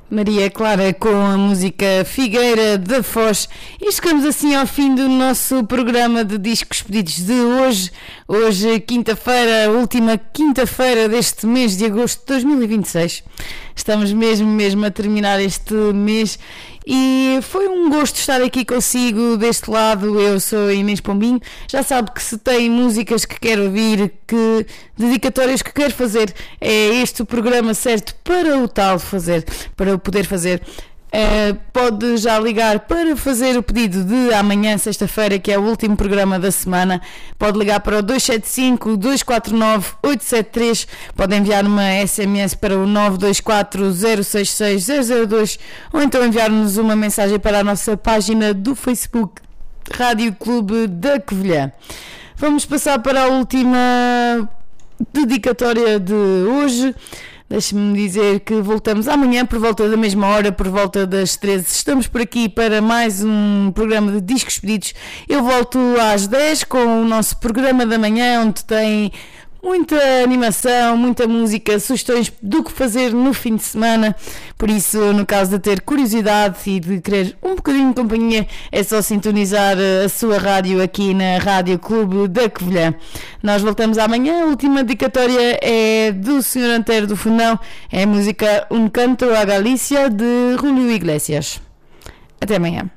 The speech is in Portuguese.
Maria Clara com a música Figueira da Foz. E chegamos assim ao fim do nosso programa de discos pedidos de hoje. Hoje, quinta-feira, última quinta-feira deste mês de agosto de 2026. Estamos mesmo a terminar este mês e foi um gosto estar aqui consigo deste lado. Eu sou a Inês Pombinho. Já sabe que se tem músicas que quer ouvir, que dedicatórias que quer fazer, é este o programa certo para o tal fazer, para o poder fazer. Pode já ligar para fazer o pedido de amanhã, sexta-feira, que é o último programa da semana. Pode ligar para o 275-249-873. Pode enviar uma SMS para o 924-066-002 ou então enviar-nos uma mensagem para a nossa página do Facebook Rádio Clube da Covilhã. Vamos passar para a última dedicatória de hoje. Deixe-me dizer que voltamos amanhã por volta da mesma hora, por volta das 13. Estamos por aqui para mais um programa de discos pedidos. Eu volto às 10 com o nosso programa da manhã, onde tem muita animação, muita música, sugestões do que fazer no fim de semana. Por isso, no caso de ter curiosidade e de querer um bocadinho de companhia, é só sintonizar a sua rádio aqui na Rádio Clube da Covilhã. Nós voltamos amanhã. A última dedicatória é do Sr. Antero do Fundão. É a música Un Canto a Galícia, de Julio Iglesias. Até amanhã.